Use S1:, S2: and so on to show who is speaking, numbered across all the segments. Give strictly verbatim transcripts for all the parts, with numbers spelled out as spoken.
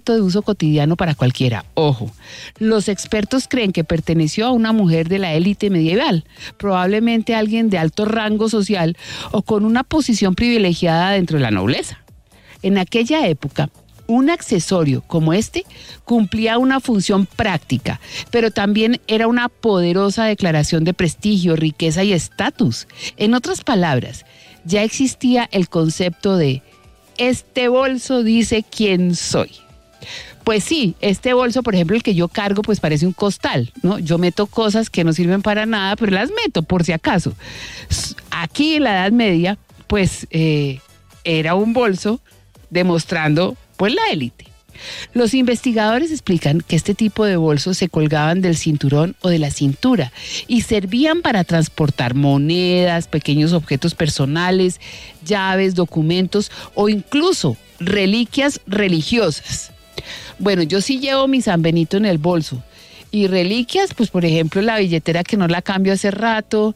S1: objeto de uso cotidiano para cualquiera. Ojo, los expertos creen que perteneció a una mujer de la élite medieval, probablemente alguien de alto rango social o con una posición privilegiada dentro de la nobleza. En aquella época, un accesorio como este cumplía una función práctica, pero también era una poderosa declaración de prestigio, riqueza y estatus. En otras palabras, ya existía el concepto de este bolso dice quién soy. Pues sí, este bolso, por ejemplo, el que yo cargo, pues parece un costal, ¿no? Yo meto cosas que no sirven para nada, pero las meto por si acaso. Aquí en la Edad Media, pues eh, era un bolso demostrando pues la élite. Los investigadores explican que este tipo de bolsos se colgaban del cinturón o de la cintura y servían para transportar monedas, pequeños objetos personales, llaves, documentos o incluso reliquias religiosas. Bueno, yo sí llevo mi San Benito en el bolso y reliquias, pues por ejemplo la billetera que no la cambio hace rato,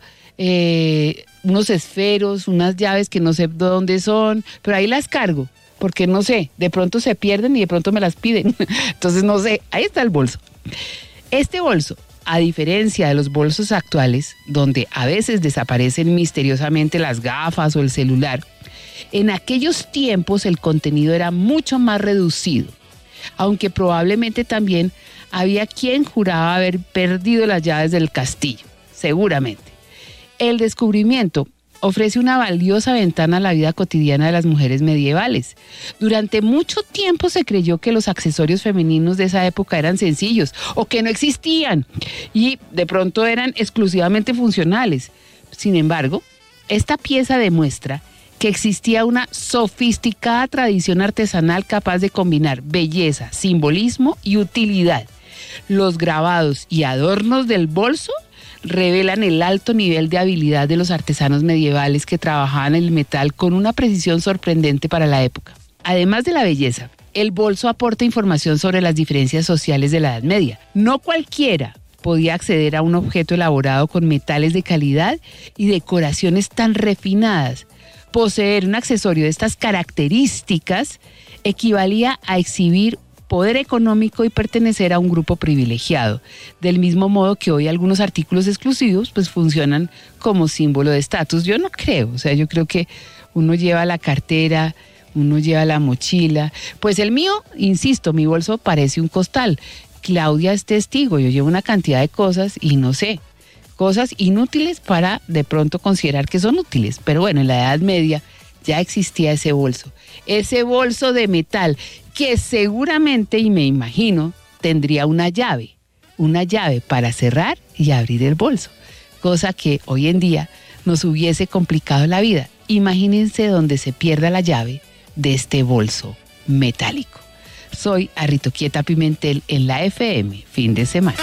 S1: eh, unos esferos, unas llaves que no sé de dónde son, pero ahí las cargo. Porque no sé, de pronto se pierden y de pronto me las piden. Entonces no sé, ahí está el bolso. Este bolso, a diferencia de los bolsos actuales, donde a veces desaparecen misteriosamente las gafas o el celular, en aquellos tiempos el contenido era mucho más reducido, aunque probablemente también había quien juraba haber perdido las llaves del castillo, seguramente. El descubrimiento ofrece una valiosa ventana a la vida cotidiana de las mujeres medievales. Durante mucho tiempo se creyó que los accesorios femeninos de esa época eran sencillos o que no existían y de pronto eran exclusivamente funcionales. Sin embargo, esta pieza demuestra que existía una sofisticada tradición artesanal capaz de combinar belleza, simbolismo y utilidad. Los grabados y adornos del bolso revelan el alto nivel de habilidad de los artesanos medievales que trabajaban el metal con una precisión sorprendente para la época. Además de la belleza, el bolso aporta información sobre las diferencias sociales de la Edad Media. No cualquiera podía acceder a un objeto elaborado con metales de calidad y decoraciones tan refinadas. Poseer un accesorio de estas características equivalía a exhibir poder económico y pertenecer a un grupo privilegiado, del mismo modo que hoy algunos artículos exclusivos pues funcionan como símbolo de estatus. Yo no creo, o sea, yo creo que uno lleva la cartera, uno lleva la mochila, pues el mío, insisto, mi bolso parece un costal. Claudia es testigo, yo llevo una cantidad de cosas y no sé, cosas inútiles para de pronto considerar que son útiles, pero bueno, en la Edad Media ya existía ese bolso, ese bolso de metal que seguramente, y me imagino, tendría una llave, una llave para cerrar y abrir el bolso, cosa que hoy en día nos hubiese complicado la vida. Imagínense donde se pierda la llave de este bolso metálico. Soy Arritoquieta Pimentel en la F M, fin de semana.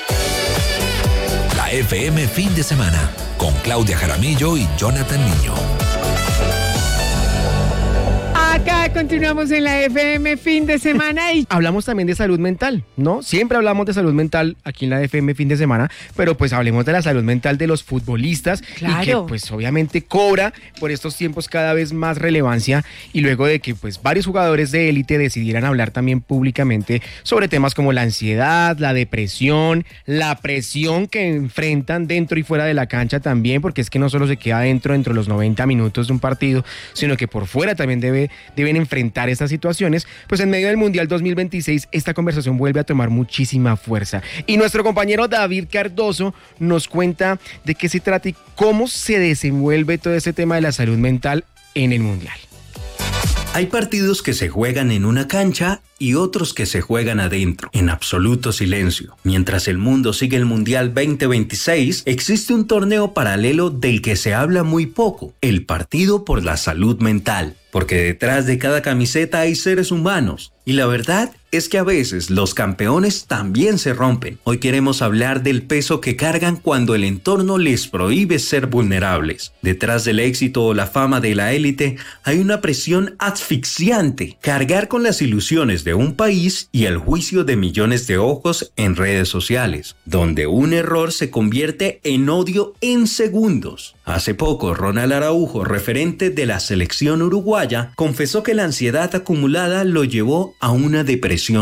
S2: La F M fin de semana, con Claudia Jaramillo y Jonathan Niño.
S3: Acá continuamos en la F M fin de semana y
S4: hablamos también de salud mental, ¿no? Siempre hablamos de salud mental aquí en la F M fin de semana, pero pues hablemos de la salud mental de los futbolistas. Claro. Y que pues obviamente cobra por estos tiempos cada vez más relevancia y luego de que pues varios jugadores de élite decidieran hablar también públicamente sobre temas como la ansiedad, la depresión, la presión que enfrentan dentro y fuera de la cancha también, porque es que no solo se queda dentro dentro de los noventa minutos de un partido, sino que por fuera también debe deben enfrentar estas situaciones. Pues en medio del Mundial dos mil veintiséis esta conversación vuelve a tomar muchísima fuerza y nuestro compañero David Cardoso nos cuenta de qué se trata y cómo se desenvuelve todo este tema de la salud mental en el Mundial.
S5: Hay partidos que se juegan en una cancha y otros que se juegan adentro, en absoluto silencio. Mientras el mundo sigue el Mundial veinte veintiséis, existe un torneo paralelo del que se habla muy poco, el Partido por la Salud Mental. Porque detrás de cada camiseta hay seres humanos. Y la verdad es que a veces los campeones también se rompen. Hoy queremos hablar del peso que cargan cuando el entorno les prohíbe ser vulnerables. Detrás del éxito o la fama de la élite hay una presión asfixiante. Cargar con las ilusiones de un país y el juicio de millones de ojos en redes sociales, donde un error se convierte en odio en segundos. Hace poco, Ronald Araujo, referente de la selección uruguaya, confesó que la ansiedad acumulada lo llevó a una depresión